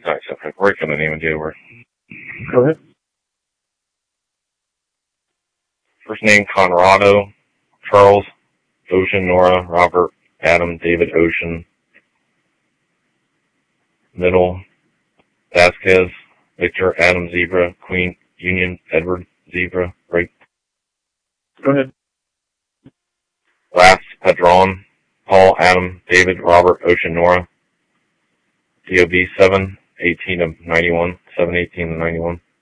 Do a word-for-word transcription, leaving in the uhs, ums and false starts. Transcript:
Sorry, sorry. Break on the name of January. Go ahead. First name, Conrado. Charles, Ocean, Nora, Robert, Adam, David, Ocean. Middle, Vasquez, Victor, Adam, Zebra, Queen, Union, Edward, Zebra, Break. Go ahead. Last, Padron, Paul, Adam, David, Robert, Ocean, Nora. D O B seven, eighteen of ninety-one, seven eighteen of ninety-one.